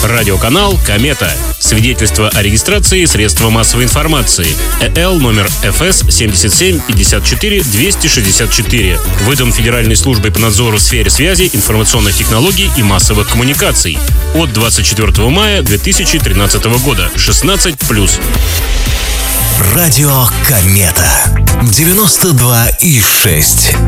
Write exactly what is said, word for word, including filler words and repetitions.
Радиоканал «Комета». Свидетельство о регистрации средства массовой информации. ЭЛ номер эф эс семьдесят семь пятьдесят четыре двести шестьдесят четыре. Выдан Федеральной службой по надзору в сфере связи, информационных технологий и массовых коммуникаций. От двадцать четвёртого мая две тысячи тринадцатого года. шестнадцать плюс. Радио «Комета» девяносто два и шесть.